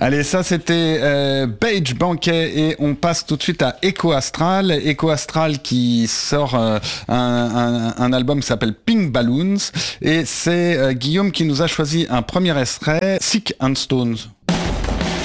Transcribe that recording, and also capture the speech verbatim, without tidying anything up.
Allez, ça c'était euh, Page Banquet et on passe tout de suite à Echo Astral. Echo Astral qui sort euh, un, un, un album qui s'appelle Pink Balloons et c'est euh, Guillaume qui nous a choisi un premier extrait, Sick and Stones.